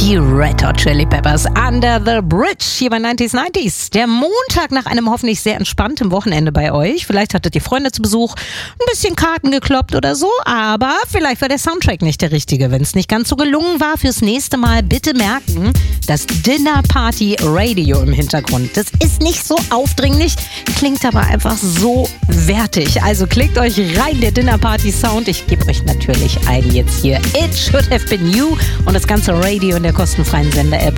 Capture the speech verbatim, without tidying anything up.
Die Red Hot Chili Peppers, Under the Bridge, hier bei neunzig neunzig. Der Montag nach einem hoffentlich sehr entspannten Wochenende bei euch. Vielleicht hattet ihr Freunde zu Besuch, ein bisschen Karten gekloppt oder so, aber vielleicht war der Soundtrack nicht der richtige. Wenn es nicht ganz so gelungen war, fürs nächste Mal bitte merken, das Dinner Party Radio im Hintergrund. Das ist nicht so aufdringlich, klingt aber einfach so wertig. Also klickt euch rein, der Dinner Party Sound. Ich gebe euch natürlich ein jetzt hier It Should Have Been You und das ganze Radio in der kostenfreien Sender-App